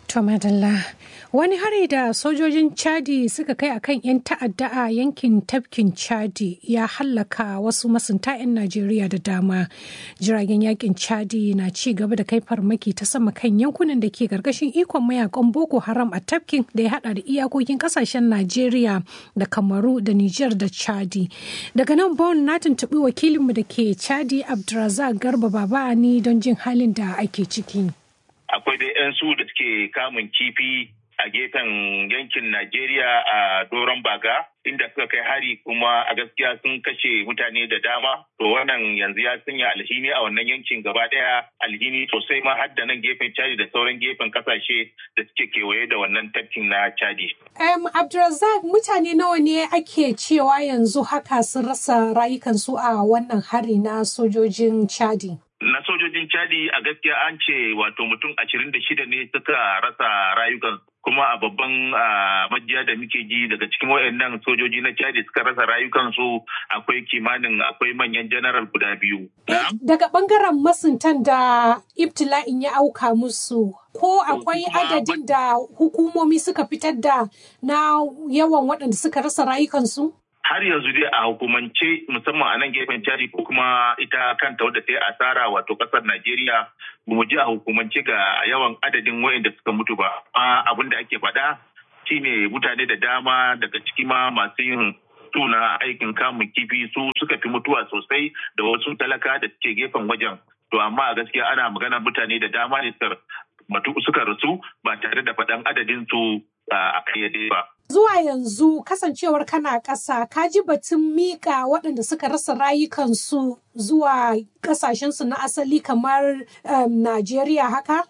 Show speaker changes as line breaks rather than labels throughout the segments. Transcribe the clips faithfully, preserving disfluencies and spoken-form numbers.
To madalla, wani hari da sojojin Chadi suka kai akan 'yan ta'adda a yankin tafkin Chadi ya hallaka wasu masunta 'yan Najeriya da dama. Jiragen yakin Chadi na ci gaba da kai farmaki ta sama kan yankunan da ke karkashin ikon mayakan Boko Haram a tafkin da ya hada da iyakokin kasashen Najeriya da Kamaru da Nijar da Chadi. Daga nan Bon na tuntuɓi wakilinmu da ke Chadi Abdulrazak Garba Babani don jin halin da ake ciki.
Akwai dai 'yan su da suke kamun kifi a gefen yankin Najeriya a Doron Baga inda suka kai hari kuma a gaskiya sun kashe mutane da dama. To wannan yanzu ya sanya alhini a wannan yankin gaba daya, alhini sosai ma har da nan gefen Chadi da sauran gefen kasashe da suke kewaye da wannan tafkin na Chadi.
Um, Abdulrazak, mutane nawa ne ake cewa yanzu haka sun rasa rayukansu a wannan hari na sojojin Chadi?
Na sojojin Chadi a gaskiya an ce wato mutum ashirin da shida ne suka rasa rayukan, kuma a babban majiya da muke ji daga cikin wayannan sojoji na Chadi suka rasa rayukansu akwai kimanin akwai manyan janaral guda biyu.
Daga bangaren masuntan da ibtila'in ya auka musu, ko akwai adadin da hukumomi suka fitar da na yawan waɗanda suka rasa rayukansu?
Har yanzu dai a hukumance musamman a nan gefen Chadi ko kuma ita kanta wadda ta yi asara wato kasar Najeriya ba mu ji a hukumance ga yawan adadin wayanda suka mutu ba. Amma abin da ake faɗa shine mutane da dama daga ciki ma masu yin tuna aikin kamun kifi su suka fi mutuwa sosai da wasu talaka da suke gefen wajen. To amma a gaskiya ana magana mutane da dama ne suka rasu ba tare da faɗan adadin su a kayyade ba.
Zuwa yanzu kasancewar kana ƙasa, ka ji batun miƙa waɗanda suka rasa rayukansu zuwa ƙasashensu na asali kamar um, Najeriya haka?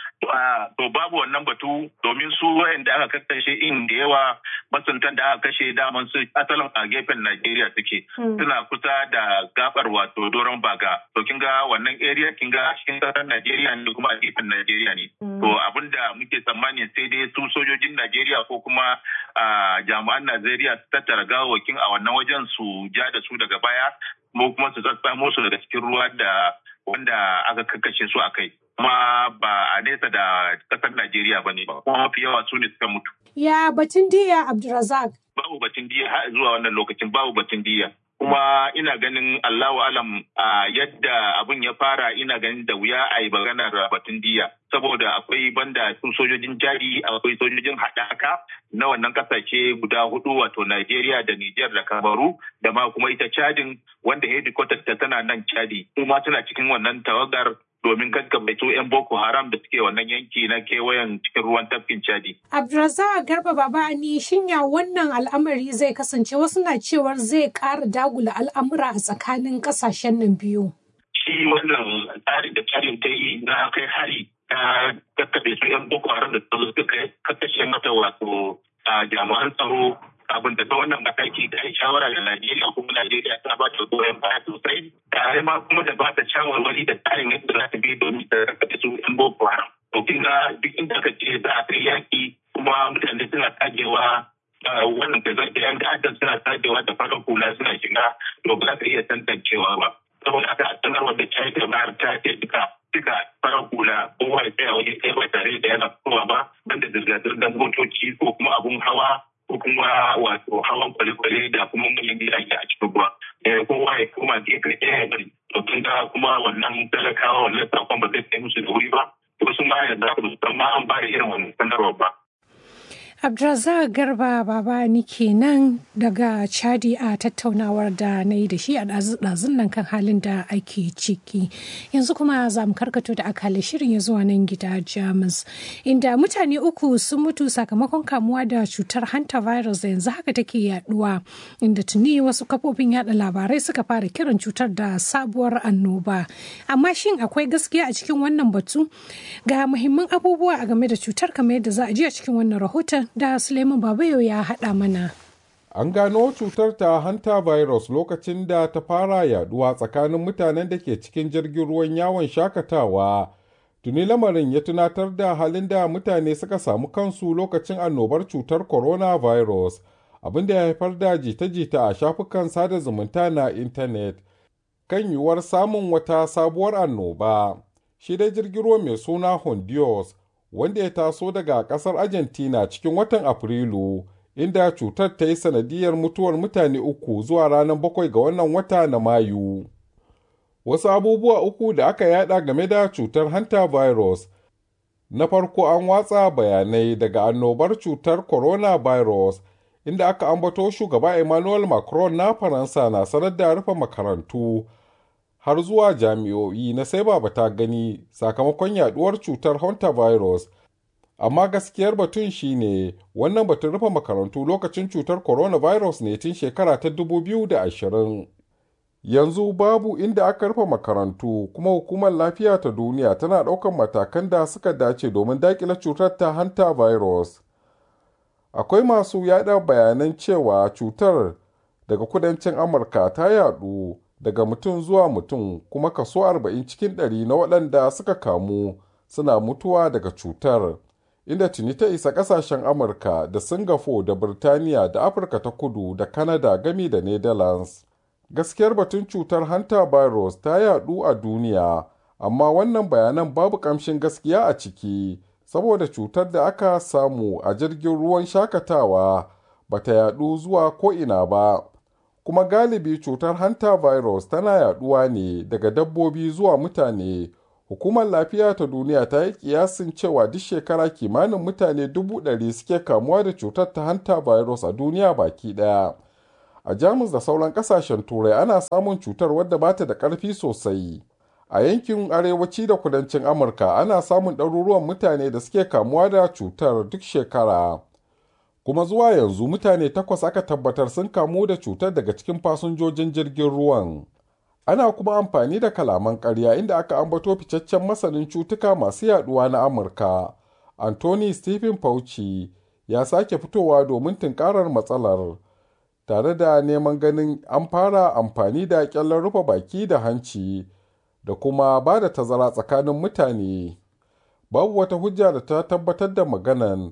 To babu wannan batu domin su wayanda aka kashe in da yawa masuntan da aka kashe daman su asalin a gefen Najeriya suke. Suna kusa da gabar wato Doron Baga. To kin ga wannan area kin ga cikin kasar Najeriya ne kuma a gefen Najeriya ne. To abinda muke tsammani sai dai su sojojin Najeriya ko kuma jami'an Najeriya su tattara gawawakin a wannan wajen su ja da su daga baya ko kuma su tsatsamo su daga cikin ruwa da wanda aka kakkashe su a kai. Kuma ba a nesa da kasar Najeriya ba ne ba, kuma mafi yawa su ne suka mutu.
Ya batun diya, Abdulrazak?
Babu batun diya har zuwa wannan lokacin babu batun diya. Kuma ina ganin Allahu alam a yadda abin ya fara ina ganin da wuya a yi maganar batun diya. Saboda akwai banda su sojojin Chadi, akwai sojojin haɗaka na wannan kasashe guda hudu wato Najeriya da Nijar da Kamaru da ma kuma ita Chadin wanda headquarter ta tana nan Chadi. Kuma suna cikin wannan tawagar domin kakkaɓe 'yan Boko Haram da suke wannan yanki na kewayen cikin ruwan tafkin Chadi.
Abdulrazak Garba Babani, shinya wannan al'amari zai kasance, wasu na cewar zai ƙara dagula al'amura a tsakanin ƙasashen nan biyu.
Shi wannan tsari da Chadin ta yi na kai hari ta kakkaɓe su 'yan Boko Haram da suka kakkashe mata wato jami'an tsaro abin da ta wannan mataki da ya shawara da Najeriya kuma Najeriya ta ba ta goyon baya sosai tare ma kuma da ba ta shawarwari da tsarin yadda za ta bi domin ta rakaɗe su yan Boko Haram. To kin ga duk inda ka ce za a kai yaki kuma mutane suna tagewa wannan da zai yan ta'addan suna tagewa da farar hula suna shiga to ba za ka iya tantancewa ba. Saboda haka a sanarwar da ta yi kamar ta ce duka duka farar hula kowa ya tsaya waje kai ba tare da yana fitowa ba banda zirga-zirgar motoci ko kuma abun hawa ko kuma wato hawan kwale-kwale da kuma manyan gidaje a cikin ruwa. Kowa ya koma gefe ɗaya ya bari. To tun da kuma wannan talakawa wannan sakon ba zai kai musu da wuri ba. Wasu ma yanzu za su san ma an ba da irin wannan sanarwar ba.
Abdulrazak Garba Babani kenan daga Chadi a tattaunawar da na yi da shi a ɗazun nan kan halin da ake ciki. Yanzu kuma za mu karkato da akali shirin ya zuwa nan gida Jamus, inda mutane uku sun mutu sakamakon kamuwa da cutar hantavirus da yanzu haka take yaduwa, inda tuni wasu kafofin yada labarai suka fara kiran cutar da sabuwar annoba. Amma shin akwai gaskiya a cikin wannan batu? Ga muhimman abubuwa a game da cutar kamar yadda za a ji a cikin wannan rahoton da Suleiman Babayo ya haɗa mana.
An gano cutar ta hantavirus lokacin da ta fara yaduwa tsakanin mutanen da ke cikin jirgin ruwan yawon shakatawa. Tuni lamarin ya tunatar da halin da mutane suka samu kansu lokacin annobar cutar coronavirus, abin da ya haifar da jita-jita a shafukan sada zumunta na intanet kan yiwuwar samun wata sabuwar annoba. Shi dai jirgin ruwa mai suna Honduras, wanda ya taso daga ƙasar Argentina cikin watan Afrilu, inda cutar ta yi sanadiyar mutuwar mutane uku zuwa ranar bakwai ga wannan wata na Mayu. Wasu abubuwa uku da aka yada game da cutar hantavirus. Na farko, an watsa bayanai daga annobar cutar coronavirus, inda aka ambato shugaba Emmanuel Macron na Faransa na sanar da rufe makarantu har zuwa jami'o'i na sai ba ta gani sakamakon yaduwar cutar hantavirus. Amma gaskiyar batun shine wannan batun rufe makarantu lokacin cutar coronavirus ne tun shekara ta dubu biyu da ashirin. Yanzu babu inda aka rufe makarantu, kuma hukumar lafiya ta duniya tana ɗaukar matakan da suka dace domin daƙile cutar ta hantavirus. Akwai masu yada bayanan cewa cutar daga kudancin Amurka ta yadu daga mutum zuwa mutum, kuma kaso arba'in cikin ɗari na waɗanda suka kamu suna mutuwa daga cutar, inda tuni ta isa ƙasashen Amurka da Singapore da Birtaniya da Afirka ta Kudu da Canada gami da Netherlands. Gaskiyar batun cutar hantavirus ta yadu a duniya, amma wannan bayanan babu ƙamshin gaskiya a ciki, saboda cutar da aka samu a jirgin ruwan shakatawa ba ta yadu zuwa ko'ina ba, kuma galibi cutar hantavirus tana yaduwa ne daga dabbobi zuwa mutane. Hukumar Lafiya ta Duniya ta yi kiyasin cewa duk shekara kimanin mutane dubu ɗari suke kamuwa da cutar ta hantavirus a duniya baki ɗaya. A Jamus da sauran ƙasashen Turai ana samun cutar wadda ba ta da ƙarfi sosai. A yankin arewaci da kudancin Amurka ana samun ɗaruruwan mutane da suke kamuwa da cutar duk shekara. Kuma zuwa yanzu mutane takwas aka tabbatar sun kamu da cutar daga cikin fasinjojin jirgin ruwan. Ana kuma amfani da kalaman ƙarya inda aka ambato ficaccen masanin cutuka masu yaduwa na Amurka, Anthony Stephen Fauci, ya sake fitowa domin tunkarar matsalar, tare da neman ganin an fara amfani da ƙyallen rufe baki da hanci da kuma ba da tazara tsakanin mutane. Babu wata hujja da ta tabbatar da maganan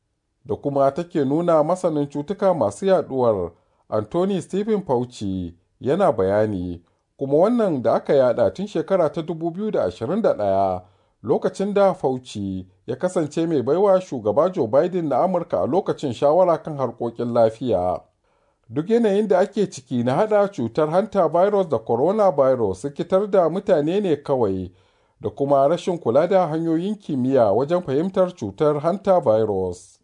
da kuma take nuna masanin cutuka masu yaduwar Anthony Stephen Fauci yana bayani, kuma wannan da aka yada tun shekara ta dubu biyu da ashirin da ɗaya, lokacin da Fauci ya kasance mai baiwa shugaba Joe Biden na Amurka a lokacin shawara kan harkokin lafiya. Duk yanayin da ake ciki na hada cutar hantavirus da coronavirus rikitar da mutane ne kawai, da kuma rashin kula da hanyoyin kimiyya wajen fahimtar cutar hantavirus.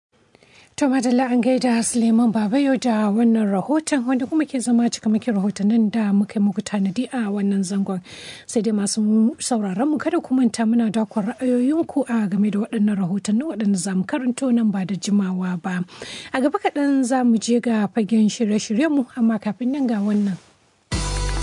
To madalla an gaida Suleiman Babayo da wannan rahoton, wanda kuma ke zama cikamakin rahotannin da muka yi muku tanadi a wannan zangon. Sai dai masu sauraron mu kada ku manta muna dakon ra'ayoyinku a game da waɗannan rahotannin waɗanda za mu karanto nan ba da jimawa ba. A gaba kaɗan za mu je ga fagen shirye-shiryenmu, amma kafin nan ga wannan.